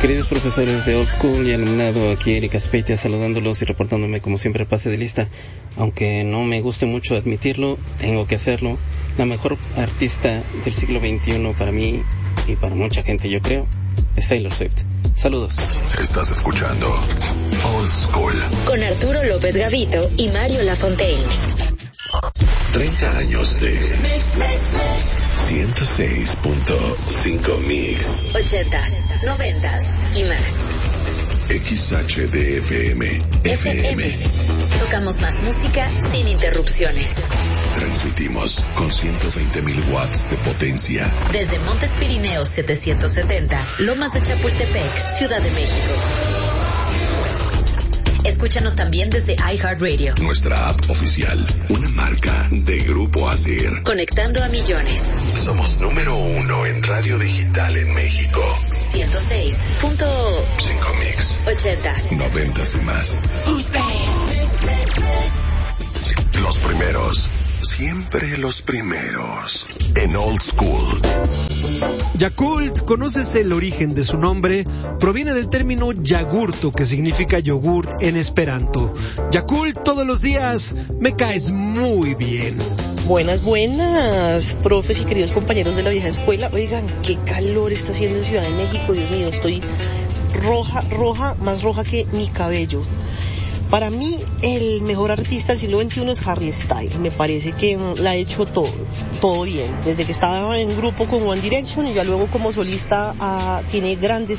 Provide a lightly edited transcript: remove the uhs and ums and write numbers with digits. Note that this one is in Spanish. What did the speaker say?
Queridos profesores de Old School y alumnado, aquí Erika Speitia saludándolos y reportándome como siempre pase de lista. Aunque no me guste mucho admitirlo, tengo que hacerlo. La mejor artista del siglo XXI para mí y para mucha gente, yo creo, es Taylor Swift. Saludos. Estás escuchando Old School con Arturo López Gavito y Mario Lafontaine. 30 años de 106.5 Mix, 80s, 90s y más. XHDFM FM. Tocamos más música sin interrupciones. Transmitimos con 120.000 watts de potencia. Desde Montes Pirineos 770, Lomas de Chapultepec, Ciudad de México. Escúchanos también desde iHeartRadio. Nuestra app oficial, una marca de Grupo ASIR. Conectando a millones. Somos número 1 en radio digital en México. 106.5 Mix. 80s, 90s y más. Los primeros. Siempre los primeros. En Old School. Yakult, ¿conoces el origen de su nombre? Proviene del término yagurto, que significa yogur en esperanto. Yakult, todos los días me caes muy bien. Buenas, profes y queridos compañeros de la vieja escuela. Oigan, qué calor está haciendo en Ciudad de México, Dios mío, estoy roja, más roja que mi cabello. Para mí, el mejor artista del siglo XXI es Harry Styles. Me parece que la ha hecho todo bien. Desde que estaba en grupo con One Direction y ya luego como solista tiene grandes